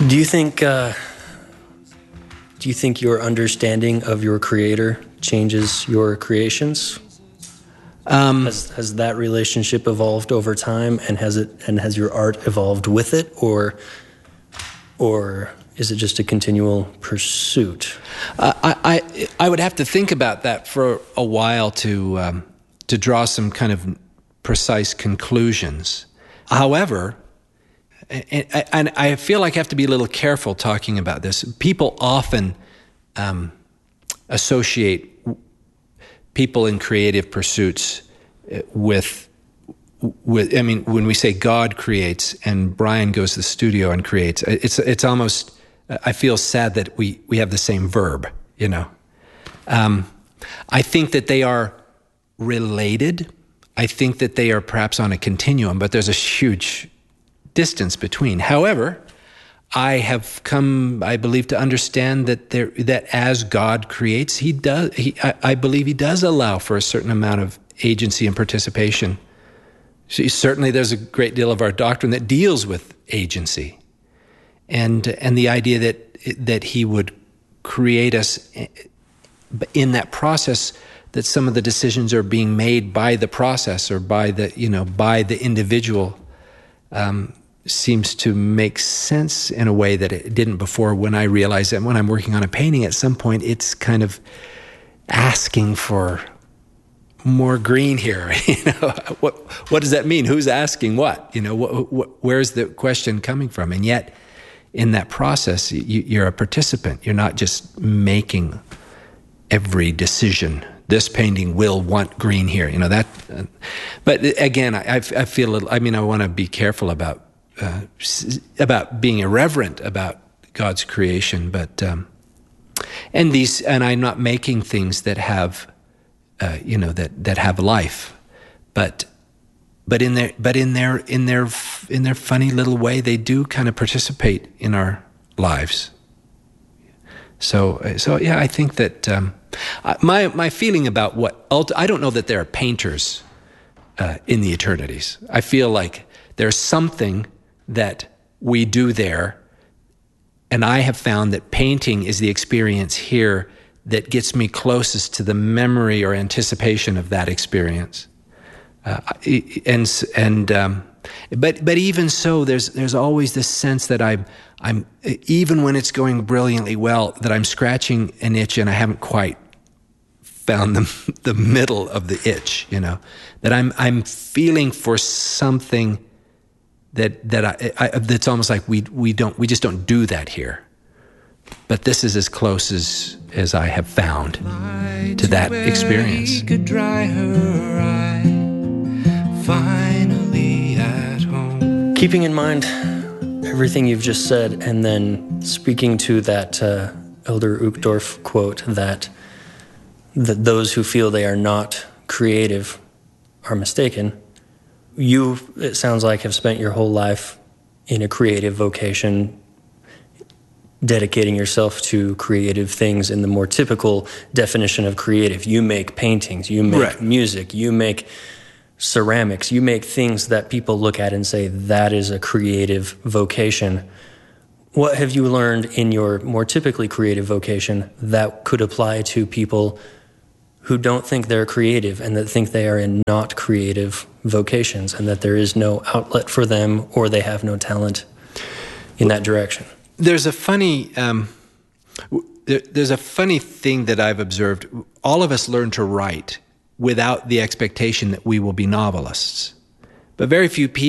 Do you think your understanding of your Creator changes your creations? Has that relationship evolved over time, and has your art evolved with it, or is it just a continual pursuit? I would have to think about that for a while to draw some kind of precise conclusions. However, and I feel like I have to be a little careful talking about this. People often associate people in creative pursuits with. I mean, when we say God creates and Brian goes to the studio and creates, it's almost. I feel sad that we have the same verb. You know, I think that they are related. I think that they are perhaps on a continuum, but there's a huge distance between. However, I have come, I believe, to understand that that as God creates, I believe He does allow for a certain amount of agency and participation. Certainly, there's a great deal of our doctrine that deals with agency, and the idea that He would create us in that process. That some of the decisions are being made by the process or by the individual. Seems to make sense in a way that it didn't before, when I realized that when I'm working on a painting, at some point it's kind of asking for more green here. What does that mean? Who's asking what? Where's the question coming from? And yet, in that process, you're a participant. You're not just making every decision. This painting will want green here. That. But again, I feel a little. I mean, I want to be careful about being irreverent about God's creation, but and I'm not making things that have, that have life, but in their funny little way, they do kind of participate in our lives. So yeah, I think that my feeling about I don't know that there are painters in the eternities. I feel like there's something that we do there, and I have found that painting is the experience here that gets me closest to the memory or anticipation of that experience. But even so, there's always this sense that I'm even when it's going brilliantly well, that I'm scratching an itch and I haven't quite found the middle of the itch. That I'm feeling for something that's almost like we just don't do that here. But this is as close as I have found to that experience. Could dry her eye, finally at home. Keeping in mind everything you've just said, and then speaking to that Elder Uchtdorf quote that those who feel they are not creative are mistaken. You, it sounds like, have spent your whole life in a creative vocation, dedicating yourself to creative things in the more typical definition of creative. You make paintings, you make music, you make ceramics, you make things that people look at and say, that is a creative vocation. What have you learned in your more typically creative vocation that could apply to people who don't think they're creative and that think they are in not creative vocations and that there is no outlet for them or they have no talent in that direction? There's a funny thing that I've observed. All of us learn to write without the expectation that we will be novelists. But very few people